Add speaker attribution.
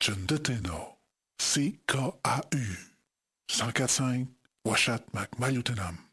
Speaker 1: John de Ténor, CKAU 104.5 Washat Mac Maliotenam.